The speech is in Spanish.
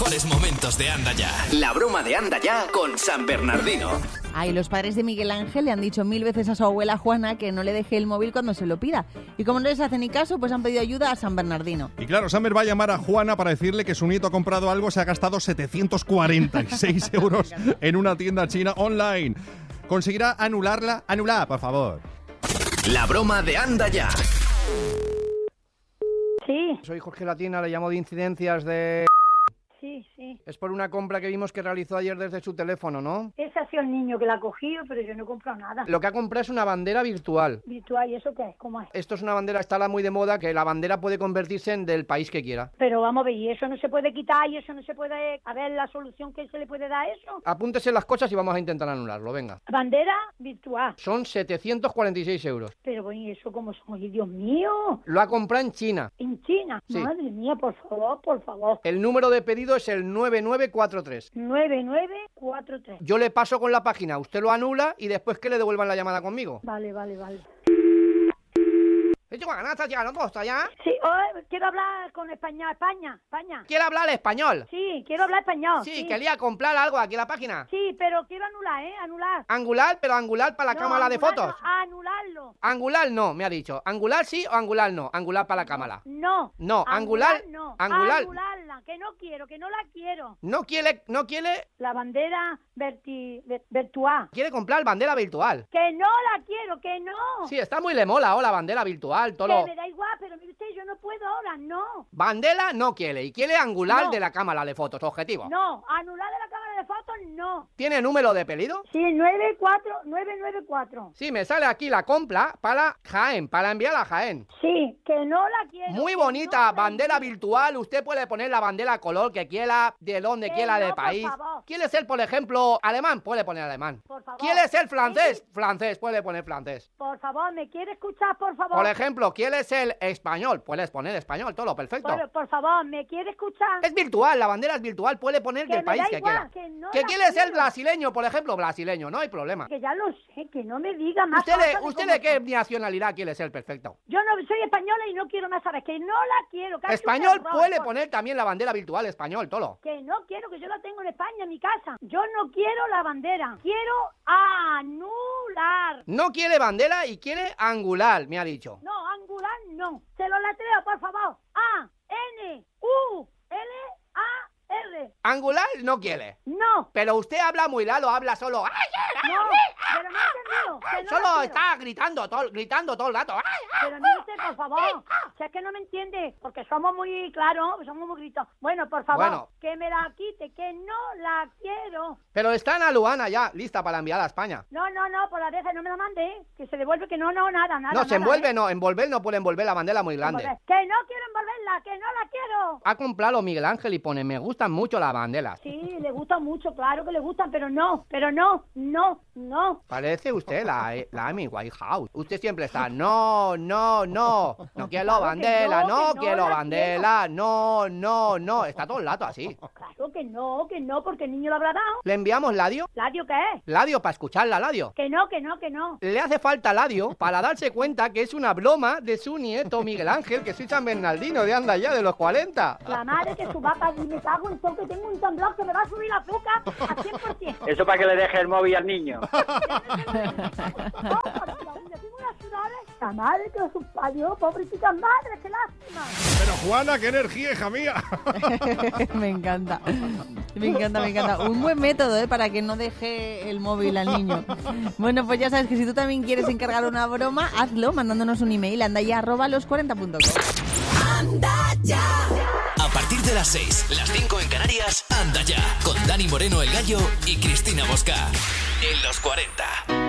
mejores momentos de Anda Ya. La broma de Anda Ya con San Bernardino. Ay, los padres de Miguel Ángel le han dicho 1000 veces a su abuela Juana que no le deje el móvil cuando se lo pida. Y como no les hace ni caso, pues han pedido ayuda a San Bernardino. Y claro, Samber va a llamar a Juana para decirle que su nieto ha comprado algo, se ha gastado 746 euros en una tienda china online. ¿Conseguirá anularla? Anulá, por favor. La broma de Anda Ya. Sí. Soy Jorge Latina, le llamo de incidencias de... Sí, sí. Es por una compra que vimos que realizó ayer desde su teléfono, ¿no? Ese ha sido el niño que la ha cogido, pero yo no he comprado nada. Lo que ha comprado es una bandera virtual. ¿Virtual? ¿Y eso qué es? ¿Cómo es? Esto es una bandera, está muy de moda, que la bandera puede convertirse en del país que quiera. Pero vamos a ver, ¿y eso no se puede quitar? ¿Y eso no se puede...? A ver, la solución que se le puede dar a eso. Apúntese las cosas y vamos a intentar anularlo, venga. Bandera virtual. Son 746 euros. Pero bueno, ¿y eso cómo son? ¡Ay, Dios mío! Lo ha comprado en China. ¿En China? Sí. Madre mía, por favor, por favor. El número de pedido es el 9943. 9943. Yo le paso con la página, usted lo anula y después que le devuelvan la llamada conmigo. Vale, vale, vale. Sí, quiero hablar con España. ¿Quiere hablar español? Sí, quiero hablar español. Sí, quería comprar algo aquí en la página. Sí, pero quiero anular, anular. ¿Angular? ¿Pero angular para la cámara de fotos? Anularlo. Angular no, me ha dicho. ¿Angular sí o angular no? Angular para la cámara. No. No, angular no. Angular. Anularla, que no quiero, que no la quiero. No quiere. La bandera virtual. Quiere comprar bandera virtual. Que no la quiero, que no. Sí, está muy le mola, la bandera virtual, todo Que lo... me da igual, pero mire usted, yo no puedo ahora, no. Bandera no quiere, y quiere angular No. de la cámara de fotos, objetivo. No, anular de la cámara de fotos, no. ¿Tiene número de pedido? Sí, 94994. Sí, me sale aquí la compra para Jaén, para enviar a Jaén. Sí, que no la quiero. Muy que bonita, no la bandera quiero. virtual. Usted puede poner la bandera color que quiera, de donde Que quiera, no, de por país. favor. ¿Quiere ser, por ejemplo, alemán? Puede poner alemán. Por favor. ¿Quiere ser francés? Sí. Francés, puede poner francés. Por favor, ¿me quiere escuchar, por favor? Por ejemplo, ¿quiere ser español? Puedes poner español, todo perfecto. Por favor, ¿me quiere escuchar? Es virtual, la bandera es virtual, puede poner Que del me país da que igual, quiera. que no ¿Que la quiere ser quiero. brasileño, por ejemplo? Brasileño, no hay problema. Que ya lo sé, que no me diga más ¿Usted cosas de cómo qué son. nacionalidad quiere ser? Perfecto. Yo no soy española y no quiero más saber, que no la quiero. que ha sido un Español error, puede por- poner también la bandera virtual, español, todo. Que no quiero, que yo la tengo en España, en mi casa. Yo no quiero la bandera, quiero anular. No quiere bandera y quiere angular, me ha dicho. No, angular no. Se lo letreo, por favor. A-N-U-L-A-R. Angular no quiere. No, Pero usted habla muy raro, habla solo. ¡Ay, no, pero no he entendido. Que no la Solo quiero. está gritando todo el rato. ¡Ay, Pero mire usted, por favor, si es que no me entiende, porque somos muy claros, somos muy gritos. Bueno, por favor, Bueno. que me la quite, que no la quiero. Pero está en Aluana ya, lista para enviar a España. No, por la vez no me la mande, que se devuelve, que nada. No, se envuelve, no, envolver no puede envolver la bandera muy grande. Que no quiero envolverla, que no la quiero. Ha comprado Miguel Ángel y pone, me gustan mucho las banderas. Sí, le gustan mucho, claro que le gustan, pero no. Parece usted la Amy Whitehouse. Usted siempre está, no quiero bandera, no quiero bandera, no. Está todo el rato así. Claro que no, porque el niño lo habrá dado. ¿Le enviamos Ladio? ¿Ladio qué es? Ladio para escucharla, Ladio. Que no. Le hace falta Ladio para darse cuenta que es una broma de su nieto Miguel Ángel, que soy San Bernardino de Anda Ya de los 40. La madre que suba para allí, me cago en todo, que tengo un temblor que me va a subir la azúcar a 100%. Eso para que le deje el móvil al niño. La madre que os parió, pobrecitas madres, qué lástima. Pero Juana, qué energía, hija mía. Me encanta. Un buen método, para que no deje el móvil al niño. Bueno, pues ya sabes que si tú también quieres encargar una broma, hazlo mandándonos un email a andaya@los40.com. Anda Ya. A partir de las 6, las 5 en Canarias, Anda Ya. Con Dani Moreno el Gallo y Cristina Bosca. En los 40.